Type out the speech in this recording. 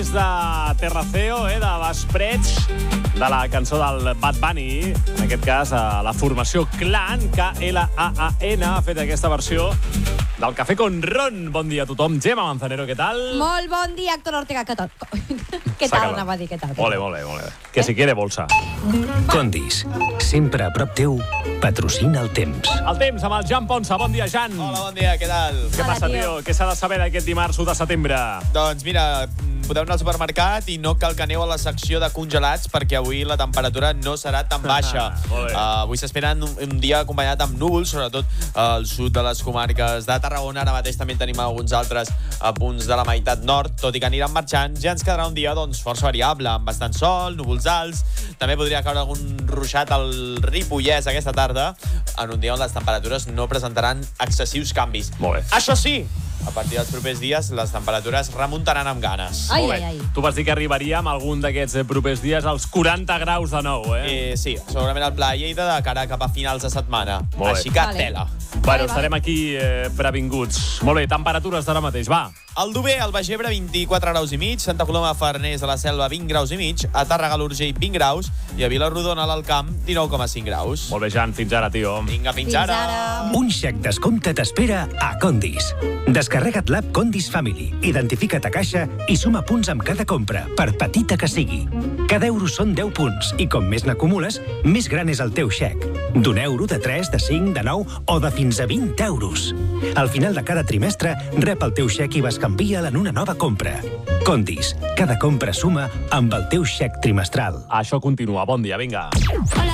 des de Terraceo, de Vesprets, de la cançó del Bad Bunny, en aquest cas la formació Clan, K-L-A-A-N, ha fet aquesta versió del Café con Ron. Bon dia a tothom. Gemma Manzanero, què tal? Molt bon dia, Héctor Ortega. Què tal, anava a dir, què tal? Molt bé. Que si quiere bolsa. Condis, sempre a prop teu, patrocina el temps. El temps amb el Jan Ponsa. Bon dia, Jan. Hola, bon dia, què tal? Què passa, tio? Què s'ha de saber d'aquest dimarts 1 de setembre? Doncs mira, podeu anar al supermercat i no cal que aneu a la secció de congelats perquè avui la temperatura no serà tan baixa. Avui s'espera un dia acompanyat amb núvols, sobretot al sud de les comarques de Tarragona. Ara mateix també tenim alguns altres punts de la meitat nord, tot i que aniran marxant. Ja ens quedarà un dia força variable, amb bastant sol, núvols alts. També podria caure algun ruixat al Ripollès aquesta tarda, en un dia on les temperatures no presentaran excessius canvis. Molt bé. Això sí, a partir dels propers dies les temperatures remuntaran amb ganes. Ai. Tu vas dir que arribaríem algun d'aquests propers dies als 40 graus de nou, Sí, segurament al Pla de Lleida de cara cap a finals de setmana. Molt bé. Així que Vale. tela. Bueno, estarem aquí previnguts. Molt bé, temperatures d'ara mateix, va. Al Dober, al Baix Ebre, 24 graus i mig, Santa Coloma, Farners, a la Selva, 20 graus i mig, a Tàrrega, l'Urgell, 20 graus, i a Vilarrodona, a l'Alt Camp, 19,5 graus. Molt bé, Jan, fins ara, tio. Vinga, fins Fins ara. ara. Un xec descompte t'espera a Condis. Descarrega't l'app Condis Family, identifica't a caixa i suma punts amb cada compra, per petita que sigui. Cada euro són 10 punts i com més n'acumules, més gran és el teu xec. D'un euro, de 3, de 5, de 9 o de fins a 20 euros. Al final de cada trimestre, rep el teu xec i bescanvia'l en una nova compra. Condis, cada compra suma amb el teu xec trimestral. Això continua. Bon dia, vinga. Hola,